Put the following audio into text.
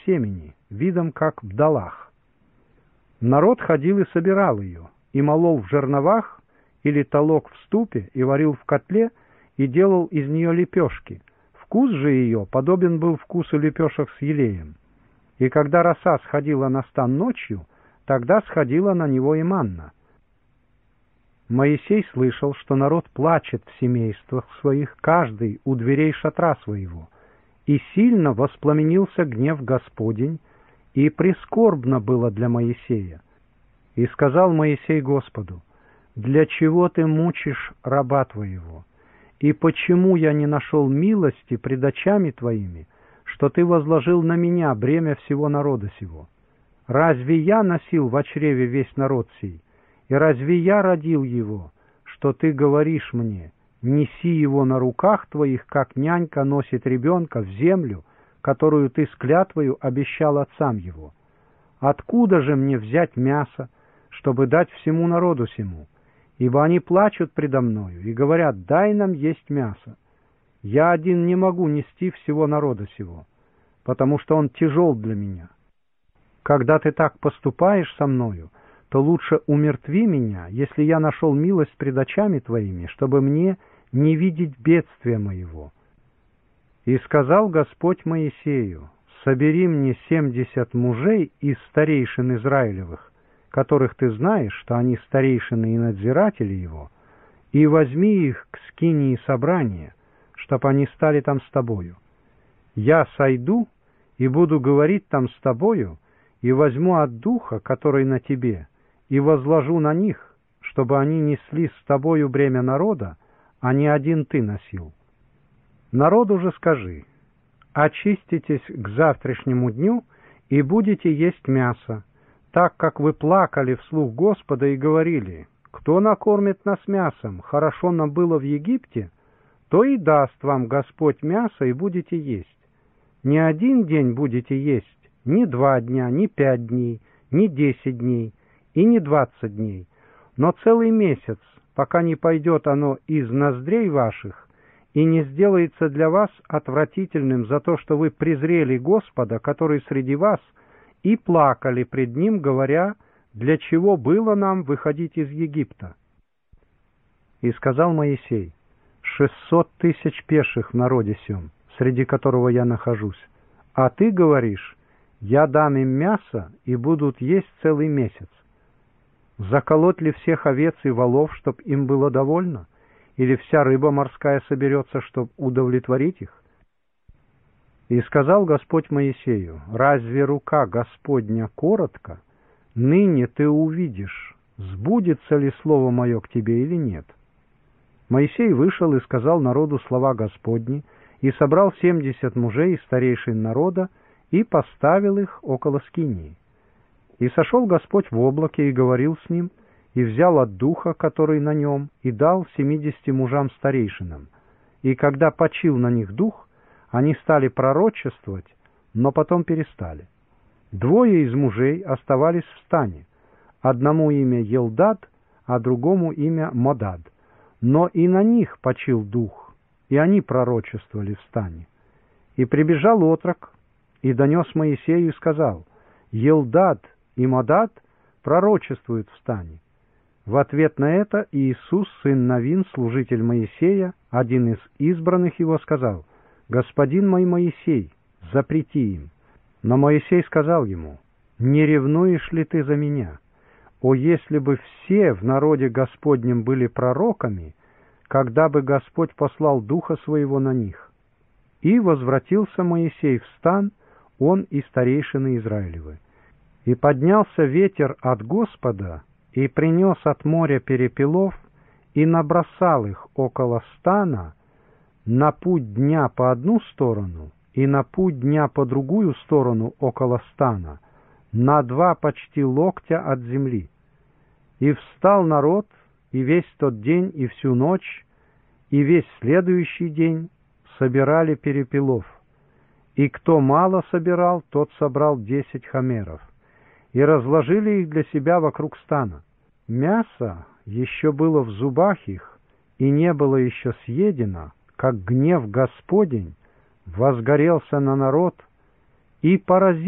семени, видом как бдалах. Народ ходил и собирал ее, и молол в жерновах, или толок в ступе, и варил в котле, и делал из нее лепешки. Вкус же ее подобен был вкусу лепешек с елеем. И когда роса сходила на стан ночью, тогда сходила на него и манна. Моисей слышал, что народ плачет в семействах своих, каждый у дверей шатра своего, и сильно воспламенился гнев Господень, и прискорбно было для Моисея. И сказал Моисей Господу: «Для чего ты мучишь раба твоего? И почему я не нашел милости пред очами твоими, что ты возложил на меня бремя всего народа сего? Разве я носил во чреве весь народ сей? И разве я родил его, что ты говоришь мне: неси его на руках твоих, как нянька носит ребенка, в землю, которую ты с клятвою обещал отцам его? Откуда же мне взять мясо, чтобы дать всему народу сему? Ибо они плачут предо мною и говорят: дай нам есть мясо. Я один не могу нести всего народа сего, потому что он тяжел для меня. Когда ты так поступаешь со мною, то лучше умертви меня, если я нашел милость пред очами твоими, чтобы мне не видеть бедствия моего». И сказал Господь Моисею: «Собери мне 70 мужей из старейшин Израилевых, которых ты знаешь, что они старейшины и надзиратели его, и возьми их к скинии собрания, чтоб они стали там с тобою. Я сойду и буду говорить там с тобою, и возьму от духа, который на тебе, и возложу на них, чтобы они несли с тобою бремя народа, а не один ты носил. Народу же скажи: очиститесь к завтрашнему дню и будете есть мясо, так как вы плакали вслух Господа и говорили: кто накормит нас мясом, хорошо нам было в Египте, то и даст вам Господь мясо, и будете есть. Не один день будете есть, ни 2 дня, ни 5 дней, ни 10 дней, и не 20 дней, но целый месяц, пока не пойдет оно из ноздрей ваших и не сделается для вас отвратительным за то, что вы презрели Господа, который среди вас, и плакали пред Ним, говоря: для чего было нам выходить из Египта?» И сказал Моисей: 600 тысяч пеших в народе сем, среди которого я нахожусь, а ты говоришь: я дам им мясо, и будут есть целый месяц. Заколоть ли всех овец и волов, чтоб им было довольно? Или вся рыба морская соберется, чтоб удовлетворить их? И сказал Господь Моисею: разве рука Господня коротка? Ныне ты увидишь, сбудется ли слово мое к тебе или нет. Моисей вышел и сказал народу слова Господни, и собрал 70 мужей из старейшин народа, и поставил их около скинии. И сошел Господь в облаке и говорил с ним, и взял от духа, который на нем, и дал 70 мужам старейшинам. И когда почил на них дух, они стали пророчествовать, но потом перестали. 2 из мужей оставались в стане, одному имя Елдад, а другому имя Модад. Но и на них почил дух, и они пророчествовали в стане. И прибежал отрок, и донес Моисею, и сказал: Елдад и Модад пророчествуют в стане. В ответ на это Иисус, сын Навин, служитель Моисея, один из избранных его, сказал: «Господин мой Моисей, запрети им». Но Моисей сказал ему: «Не ревнуешь ли ты за меня? О, если бы все в народе Господнем были пророками, когда бы Господь послал Духа Своего на них». И возвратился Моисей в стан, он и старейшины Израилевы. И поднялся ветер от Господа, и принес от моря перепелов, и набросал их около стана на путь дня по одну сторону, и на путь дня по другую сторону около стана, на 2 почти локтя от земли. И встал народ, и весь тот день, и всю ночь, и весь следующий день собирали перепелов. И кто мало собирал, тот собрал 10 хомеров, и разложили их для себя вокруг стана. Мясо еще было в зубах их, и не было еще съедено, как гнев Господень возгорелся на народ, и поразил